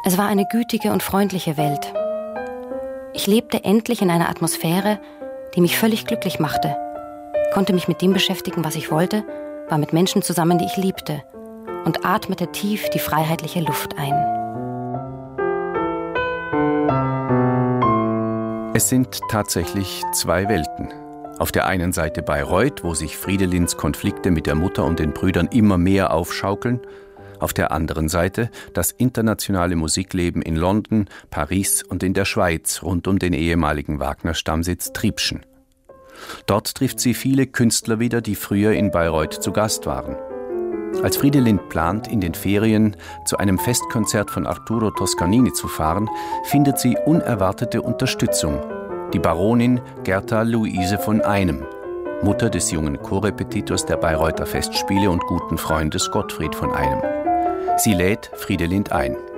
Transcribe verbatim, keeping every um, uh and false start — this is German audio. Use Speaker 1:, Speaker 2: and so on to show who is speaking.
Speaker 1: Es war eine gütige und freundliche Welt. Ich lebte endlich in einer Atmosphäre, die mich völlig glücklich machte, konnte mich mit dem beschäftigen, was ich wollte, war mit Menschen zusammen, die ich liebte, und atmete tief die freiheitliche Luft ein.
Speaker 2: Es sind tatsächlich zwei Welten. Auf der einen Seite Bayreuth, wo sich Friedelinds Konflikte mit der Mutter und den Brüdern immer mehr aufschaukeln. Auf der anderen Seite das internationale Musikleben in London, Paris und in der Schweiz rund um den ehemaligen Wagner-Stammsitz Triebschen. Dort trifft sie viele Künstler wieder, die früher in Bayreuth zu Gast waren. Als Friedelind plant, in den Ferien zu einem Festkonzert von Arturo Toscanini zu fahren, findet sie unerwartete Unterstützung. Die Baronin Gerta Luise von Einem, Mutter des jungen Chorrepetitors der Bayreuther Festspiele und guten Freundes Gottfried von Einem. Sie lädt Friedelind ein.